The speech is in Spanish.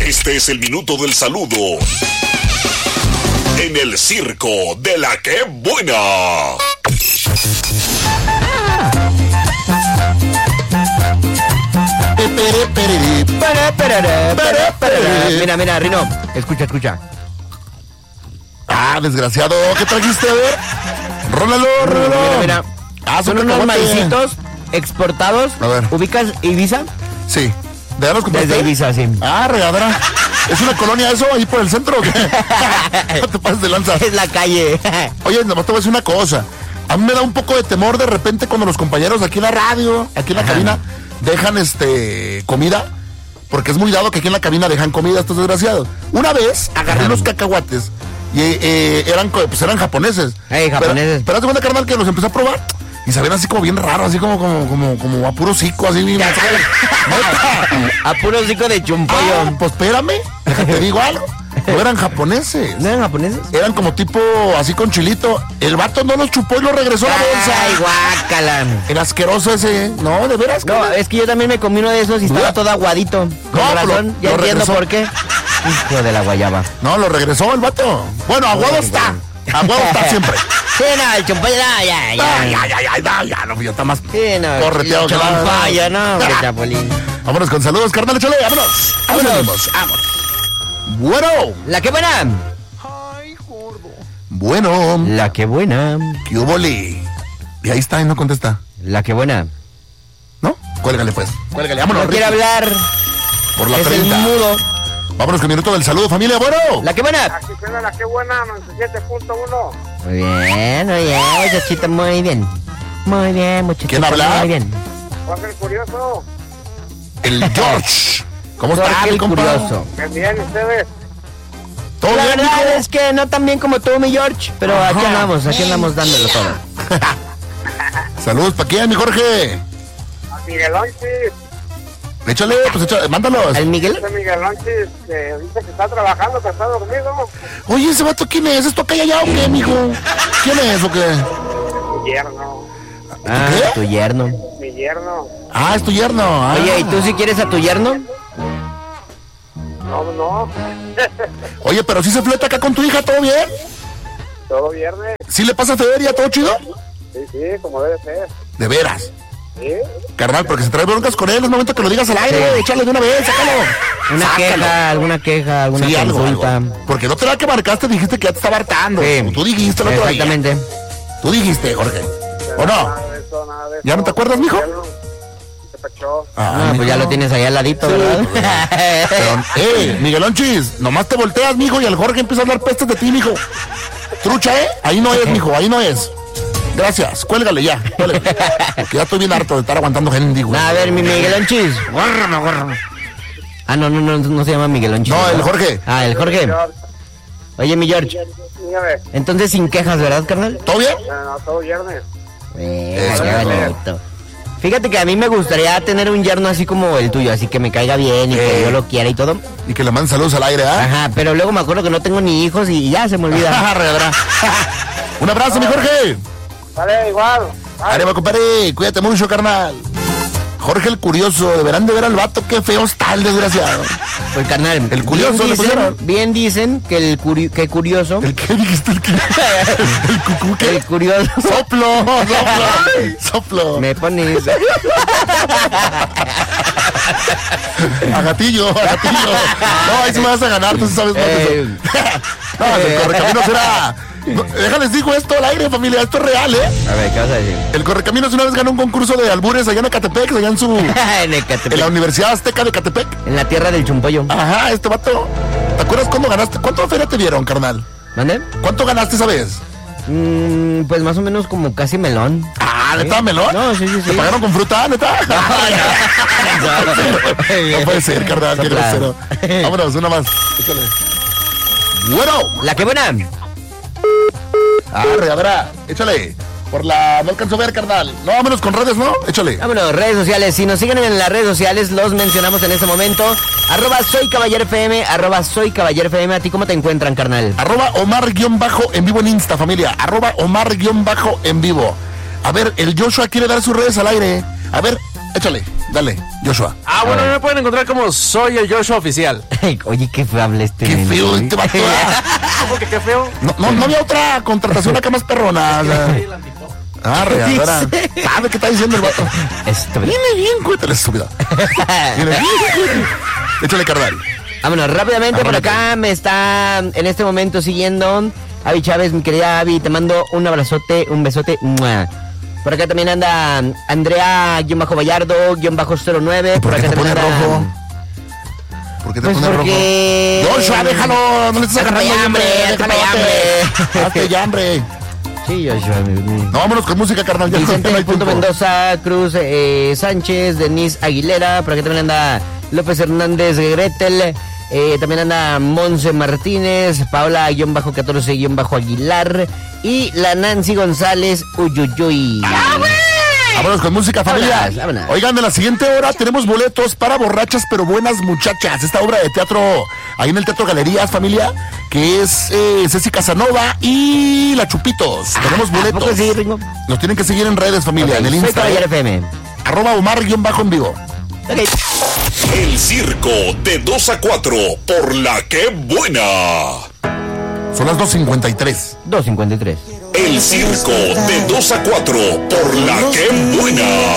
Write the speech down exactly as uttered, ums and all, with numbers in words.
Este es el minuto del saludo en el circo de la que buena. Mira, mira, Rino, escucha, escucha. Ah, desgraciado, ¿qué trajiste? A ver, rólalo, rólalo. Mira, mira. Ah, son unos maicitos exportados. A ver. ¿Ubicas Ibiza? Sí. ¿De dónde los compraste? Desde Ibiza, sí. Ah, regadera. ¿Es una colonia eso ahí por el centro o qué? No te pases de lanza. Es la calle. Oye, nomás te voy a decir una cosa. A mí me da un poco de temor de repente cuando los compañeros aquí en la radio, aquí en la Ajá. cabina, dejan este comida. Porque es muy dado que aquí en la cabina dejan comida estos desgraciados. Una vez agarré Ajá. unos cacahuates y eh, eran, pues eran japoneses. Hey, japoneses. Pero, pero haz de cuenta, carnal, que los empecé a probar y sabían así como bien raro, así como como como, como a puro hocico, así bien. A puro hocico de chumpollo. Ah, pues espérame, te digo algo. No eran japoneses. ¿No eran japoneses? Eran como tipo así con chilito. El vato no los chupó y lo regresó a la bolsa. Ay, guácala. El asqueroso ese. No, de veras. No, es que yo también me comí uno de esos y estaba ¿Sí? todo aguadito. Con no, razón, lo, ya lo entiendo regresó. Por qué. Hijo de la guayaba. No, lo regresó el vato. Bueno, aguado está. Aguado está siempre. Sí, no, el chumpollo, no, ya, ya. Ya, ya, ya, ya, ya, no, ya está más sí, no, correteado que chumpollo, no, que chapulín. Vámonos con saludos, carnal, échale, vámonos. Vámonos, vámonos. Bueno. La que buena. Ay, gordo. Bueno. La que buena. ¿Qué hubole? Y ahí está y no contesta. La que buena. ¿No? Cuélgale pues. Cuélgale, vámonos. No quiere hablar. Por la es treinta. El mudo. Vámonos con el minuto del saludo, familia. Bueno. La que buena. Aquí suena la que buena, noventa y siete punto uno. Muy bien, muy bien, muchachita, muy bien. Muy bien, muchachita. ¿Quién habla? Muy bien. Jorge el Curioso. El George. ¿Cómo Jorge está, el compa? Curioso. Bien, bien, ustedes. ¿Todo La bien, verdad hijo? es que no tan bien como tú, mi George, pero Ajá. aquí andamos, aquí andamos dándolo todo. Saludos, ¿para quién, mi Jorge? A Miguel Onchis. Échale, pues échale, mándalos. ¿Al Miguel? Ese Miguel Onchis que dice que está trabajando, que está dormido. Oye, ¿ese vato quién es? ¿Esto acá y allá o qué, mijo? ¿Quién es o qué? Mi yerno. Ah, ¿Qué? tu yerno. Mi yerno. Ah, es tu yerno. Ah. Oye, ¿y tú si sí quieres a tu yerno? No, no. Oye, pero si ¿sí se fleta acá con tu hija, ¿todo bien? Todo viernes. ¿Sí le pasa feria, todo chido? Sí, sí, como debe ser. ¿De veras? Sí. Carnal, porque si traes broncas con él, es momento que lo digas al aire, sí. Échale de una vez, sácalo. Una Sácalo. queja, alguna queja, alguna sí, consulta. Algo, algo. Porque no te la que marcaste, dijiste que ya te estaba hartando. Sí. Tú dijiste el otro día. Exactamente. Tú dijiste, Jorge. ¿O no? Nada de eso, nada de eso. ¿Ya no te acuerdas, mijo? Se pachó. Ah, no, pues ya lo tienes ahí al ladito, sí, ¿verdad? Pero, eh, Miguelonchis, nomás te volteas, mijo, y el Jorge empieza a hablar pestes de ti, mijo. Trucha, ¿eh? Ahí no es, mijo, ahí no es. Gracias, cuélgale ya, cuélgale. Porque ya estoy bien harto de estar aguantando gente, güey. A ver, mi Miguelonchis. Guárrame, guárrame. Ah, no, no, no, no se llama Miguelonchis. No, el Jorge. Ah, el Jorge. Oye, mi George. Dígame. Entonces sin quejas, ¿verdad, carnal? ¿Todo bien? No, no, todo viernes. Eh, qué bonito. Fíjate que a mí me gustaría tener un yerno así como el tuyo, así que me caiga bien y eh. que yo lo quiera y todo. Y que le manden saludos al aire, ¿ah? ¿eh? Ajá, pero luego me acuerdo que no tengo ni hijos y ya se me olvida. Un abrazo, mi Jorge. Vale, igual. Vale, va, compadre, cuídate mucho, carnal. Jorge el Curioso, deberán de ver al vato, qué feo está el desgraciado. Pues carnal, el Curioso, bien dicen, bien dicen que el curi que curioso. ¿El qué dijiste? ¿El qué? ¿El cucú qué? El curioso. Soplo, soplo, soplo. Me pones. A gatillo, a gatillo. No, ahí sí me vas a ganar, tú sabes más de eso. No, el Correcaminos era... No, déjales digo esto al aire, familia, esto es real, ¿eh? A ver, ¿qué vas a decir? El Correcaminos una vez ganó un concurso de albures allá en Ecatepec, allá en su... en Ecatepec. En la Universidad Azteca de Ecatepec. En la tierra del chumpollo. Ajá, este vato. ¿Te acuerdas cuándo ganaste? ¿Cuánto feria te dieron, carnal? ¿Mande? ¿Cuánto ganaste esa vez? Mm, pues más o menos como casi melón. Ah, ¿neta, ¿sí? melón? No, sí, sí, sí. ¿Te pagaron con fruta, neta? No, no, no, no puede ser, carnal, qué grosero. Vámonos, una más. Échale. Bueno. La que buena. Arre, habrá, échale. Por la... No alcanzo a ver, carnal. No, vámonos con redes, ¿no? Échale. Vámonos, redes sociales. Si nos siguen en las redes sociales, los mencionamos en este momento. Arroba soy Caballero F M, arroba soy Caballero F M. ¿A ti cómo te encuentran, carnal? Arroba Omar guión bajo en vivo en Insta, familia. Arroba Omar guión bajo en vivo. A ver, el Joshua quiere dar sus redes al aire. A ver, échale. Dale, Joshua. Ah, bueno, me pueden encontrar como soy el Joshua oficial. Oye, qué feo habla este. Qué nene, feo güey. este vato. ¿Cómo que qué feo? No, no, no había otra contratación acá más perrona. o sea. Ah, regadora. ¿Sabe qué está diciendo el vato? Estúpido. Viene bien, cuéntale, estúpida. Viene bien, cuéntale. Échale, carnal. Vámonos, rápidamente por Arráncate. acá me está en este momento siguiendo Avi Chávez, mi querida Avi, te mando un abrazote, un besote. ¡Mua! Por acá también anda Andrea-Vallardo-cero nueve. ¿Por Por qué acá te pone también anda... rojo? ¿Por qué te Pues pone porque... rojo? Joshua, déjalo, no le estés Déjame agarrando hambre, déjame hambre. Hazte ya hambre. Sí, Joshua. mi- mi- No, vámonos con música, carnal. Ya Vicente no hay punto tiempo. Mendoza, Cruz eh, Sánchez, Denise Aguilera, por acá también anda López Hernández Gretel, eh, también anda Monse Martínez, Paola-catorce-Aguilar y la Nancy González Uyuyuy. Vámonos con música, familia. Vámonos, vámonos. Oigan, de la siguiente hora tenemos boletos para Borrachas pero Buenas Muchachas. Esta obra de teatro ahí en el Teatro Galerías, familia, que es eh, Ceci Casanova y La Chupitos. tenemos ¿A poco boletos. sí, Ringo? Nos tienen que seguir en redes, familia, en el Soy Insta. Caballero F M. Arroba Omar-en vivo. Ok. El circo de dos a cuatro por la que buena. Son las dos cincuenta y tres. dos cincuenta y tres. El circo de dos a cuatro por la que buena.